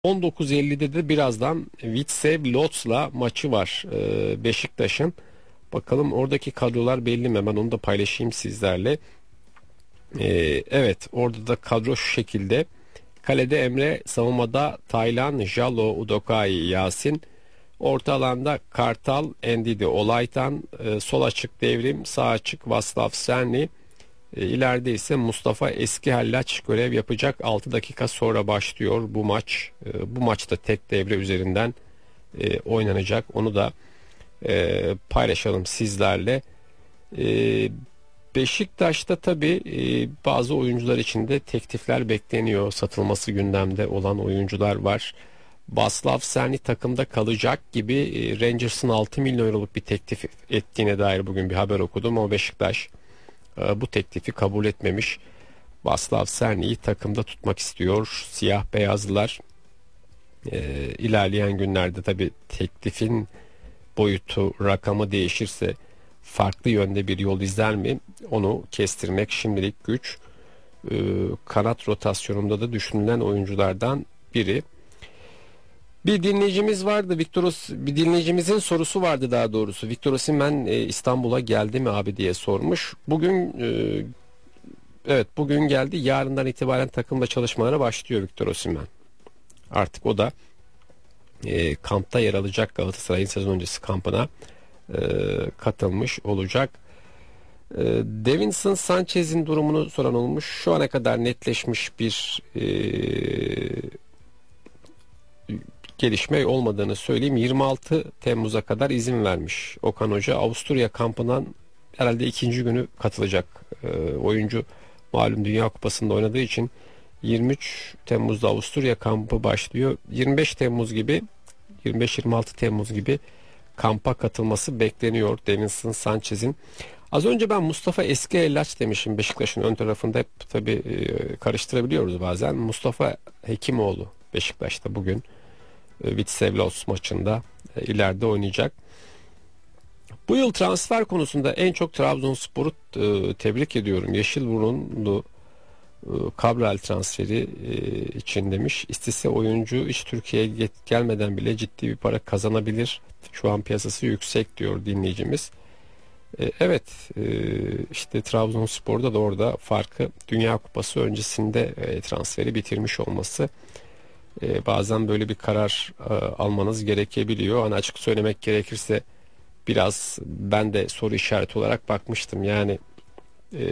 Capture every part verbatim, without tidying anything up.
on dokuz ellide de birazdan Vitsev Lodz'la maçı var e, Beşiktaş'ın. Bakalım oradaki kadrolar belli mi? Ben onu da paylaşayım sizlerle. E, evet, orada da kadro şu şekilde. Kalede Emre, savunmada Taylan, Jalo, Udokai, Yasin. Orta alanda Kartal, Endidi, Olaytan. E, sol açık Devrim, sağ açık Vaslav Senli. E, ileride ise Mustafa Eskihallaç görev yapacak. altı dakika sonra başlıyor bu maç. E, bu maçta tek devre üzerinden e, oynanacak. Onu da e, paylaşalım sizlerle. E, Beşiktaş'ta tabii e, bazı oyuncular için de teklifler bekleniyor. Satılması gündemde olan oyuncular var. Vaslav Senli takımda kalacak gibi, e, Rangers'ın altı milyon euroluk bir teklif ettiğine dair bugün bir haber okudum. O Beşiktaş e, bu teklifi kabul etmemiş. Vaslav Serni'yi takımda tutmak istiyor siyah beyazlılar. E, ilerleyen günlerde tabi teklifin boyutu, rakamı değişirse farklı yönde bir yol izler mi? Onu kestirmek şimdilik güç. E, kanat rotasyonunda da düşünülen oyunculardan biri. Bir dinleyicimiz vardı, Victor Os bir dinleyicimizin sorusu vardı daha doğrusu. Victor Osimhen e, İstanbul'a geldi mi abi diye sormuş. Bugün e, evet bugün geldi. Yarından itibaren takımla çalışmalara başlıyor Victor Osimhen. Artık o da e, kampta yer alacak, Galatasaray'ın sezon öncesi kampına e, katılmış olacak. E, Davinson Sanchez'in durumunu soran olmuş. Şu ana kadar netleşmiş bir e, gelişme olmadığını söyleyeyim. yirmi altı Temmuz'a kadar izin vermiş Okan Hoca. Avusturya kampından herhalde ikinci günü katılacak e, oyuncu. Malum Dünya Kupası'nda oynadığı için yirmi üç Temmuz'da Avusturya kampı başlıyor. yirmi beş Temmuz gibi, yirmi beş yirmi altı Temmuz gibi kampa katılması bekleniyor Davinson Sanchez'in. Az önce ben Mustafa Eskihallaç demişim. Beşiktaş'ın ön tarafında hep tabii e, karıştırabiliyoruz bazen. Mustafa Hekimoğlu Beşiktaş'ta bugün Vitsev Lodz maçında e, ileride oynayacak. Bu yıl transfer konusunda en çok Trabzonspor'u e, tebrik ediyorum. Yeşilburunlu e, Cabral transferi e, için demiş. İstese oyuncu hiç Türkiye'ye gelmeden bile ciddi bir para kazanabilir. Şu an piyasası yüksek diyor dinleyicimiz. E, evet e, işte Trabzonspor'da da orada farkı Dünya Kupası öncesinde e, transferi bitirmiş olması. Ee, bazen böyle bir karar e, almanız gerekebiliyor. Hani açık söylemek gerekirse biraz ben de soru işareti olarak bakmıştım. Yani e,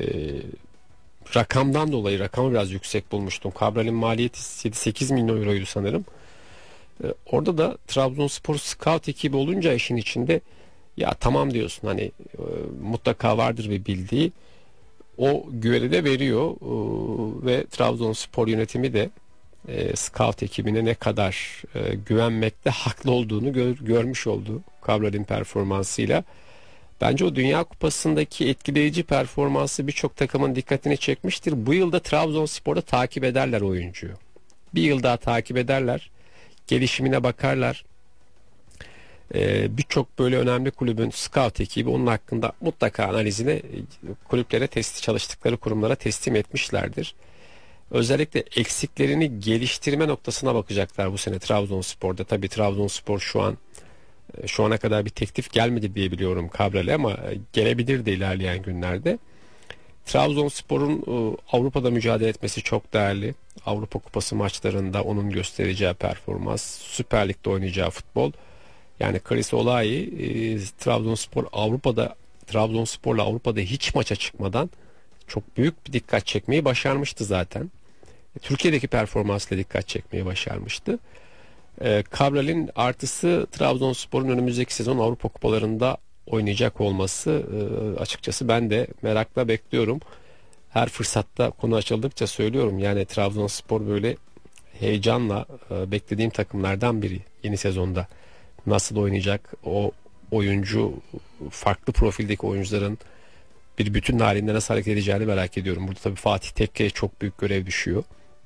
rakamdan dolayı rakamı biraz yüksek bulmuştum. Cabral'in maliyeti yedi sekiz milyon euroydu sanırım. E, orada da Trabzonspor scout ekibi olunca işin içinde ya tamam diyorsun, hani e, mutlaka vardır bir bildiği, o güveni de veriyor e, ve Trabzonspor yönetimi de e, scout ekibine ne kadar e, güvenmekte haklı olduğunu gör, görmüş oldu Cabral'in performansıyla. Bence o Dünya Kupası'ndaki etkileyici performansı birçok takımın dikkatini çekmiştir. Bu yılda Trabzonspor'da takip ederler oyuncuyu. Bir yıl daha takip ederler. Gelişimine bakarlar. Ee, birçok böyle önemli kulübün scout ekibi onun hakkında mutlaka analizini e, kulüplere, testi çalıştıkları kurumlara teslim etmişlerdir. Özellikle eksiklerini geliştirme noktasına bakacaklar bu sene Trabzonspor'da. Tabii Trabzonspor şu an e, şu ana kadar bir teklif gelmedi diye biliyorum Cabral'e, ama e, gelebilir de ilerleyen günlerde. Trabzonspor'un e, Avrupa'da mücadele etmesi çok değerli. Avrupa Kupası maçlarında onun göstereceği performans, Süper Lig'de oynayacağı futbol. Yani Chris Olayi, e, Trabzonspor Avrupa'da Trabzonspor'la Avrupa'da hiç maça çıkmadan çok büyük bir dikkat çekmeyi başarmıştı zaten. Türkiye'deki performansla dikkat çekmeyi başarmıştı. E, Cabral'in artısı Trabzonspor'un önümüzdeki sezon Avrupa Kupalarında oynayacak olması. E, açıkçası ben de merakla bekliyorum. Her fırsatta konu açıldıkça söylüyorum. Yani Trabzonspor böyle heyecanla e, beklediğim takımlardan biri yeni sezonda. Nasıl oynayacak o oyuncu, farklı profildeki oyuncuların bir bütün halinde nasıl hareket edeceğini merak ediyorum. Burada tabii Fatih Tekke'ye çok büyük görev düşüyor.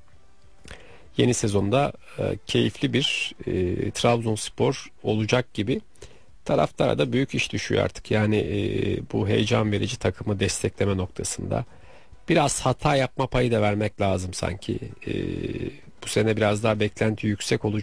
Yeni sezonda e, keyifli bir e, Trabzonspor olacak gibi. Taraftara da büyük iş düşüyor artık. Yani e, bu heyecan verici takımı destekleme noktasında biraz hata yapma payı da vermek lazım sanki. E, bu sene biraz daha beklenti yüksek olacak.